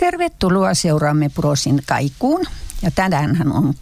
Tervetuloa seuraamme Prosin kaikuun. Ja tänäänhän on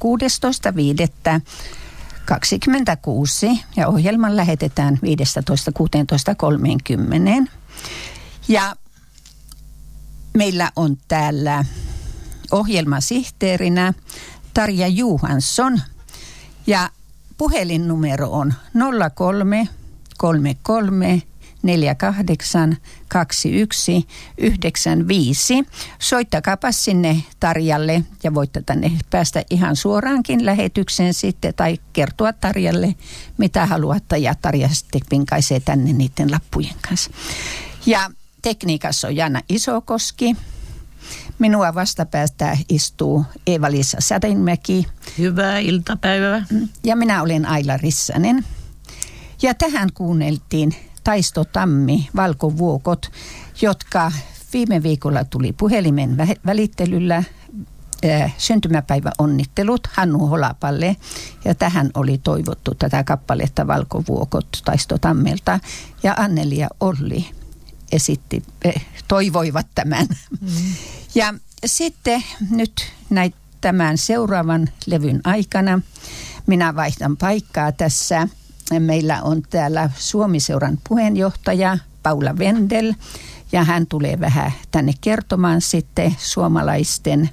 16.5.26 ja ohjelman lähetetään 15.16.30. Ja meillä on täällä ohjelmasihteerinä Tarja Johansson ja puhelinnumero on 03 33 48 21 95. Soittakaapa sinne Tarjalle ja voitte tänne päästä ihan suoraankin lähetykseen sitten tai kertoa Tarjalle mitä haluatte ja Tarja sitten pinkaisee tänne niiden lappujen kanssa. Ja tekniikassa on Jana Isokoski. Minua vastapäästä istuu Eeva-Liisa Sädinmäki. Hyvää iltapäivää. Ja minä olen Aila Rissanen. Ja tähän kuunneltiin Taisto Tammi, Valkovuokot, jotka viime viikolla tuli puhelimen välittelyllä syntymäpäiväonnittelut Hannu Holapalle. Ja tähän oli toivottu tätä kappaletta Valkovuokot Taisto Tammelta. Ja Anneli ja Olli toivoivat tämän. Ja sitten nyt tämän seuraavan levyn aikana minä vaihdan paikkaa tässä. Meillä on täällä Suomi-seuran puheenjohtaja Paula Wendel ja hän tulee vähän tänne kertomaan sitten suomalaisten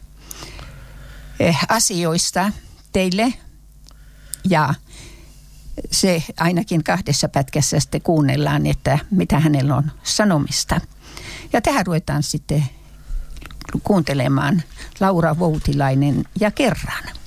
asioista teille. Ja se ainakin 2 pätkässä sitten kuunnellaan, että mitä hänellä on sanomista. Ja tähän ruvetaan sitten kuuntelemaan Laura Voutilainen ja Kerran.